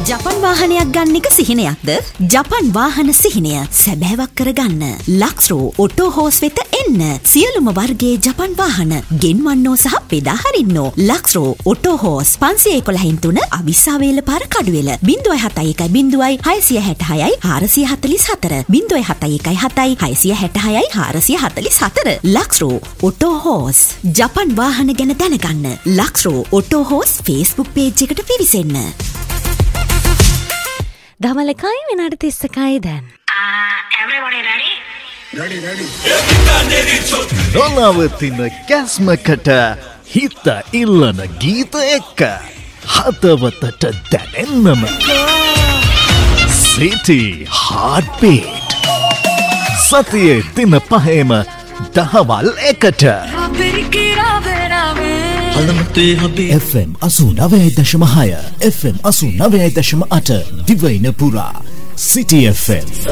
ජපන් වාහනයක් ගන්න එක සිහිනයක්ද? ජපන් වාහන සිහිනය සැබෑවක් කරගන්න ලක්ස්රෝ ඔටෝ හෝස් වෙත එන්න. සියලුම වර්ගයේ ජපන් වාහන ගෙන්වන්නෝ සහ බෙදා හරින්නෝ. ලක්ස්රෝ ඔටෝ හෝස් 511 අවිස්සාවේල පාර කඩුවෙල 071 666 444 071 666 444. ලක්ස්රෝ ඔටෝ හෝස් ජපන් වාහන ගැන දැනගන්න. ලක්ස්රෝ ඔටෝ හෝස් Facebook page එකට පිවිසෙන්න. දමල එකයි විනාඩි 30කයි දැන්. Everybody ready? Ready. නොනවතින කැස්මකට හිත ඉල්ලන ගීත එක්ක හදවතට දැනෙන්නම City Heartbeat සතියේ දින පහේම දහවල් එකට FM 89.6 FM 89.8 දිවයින පුරා City FM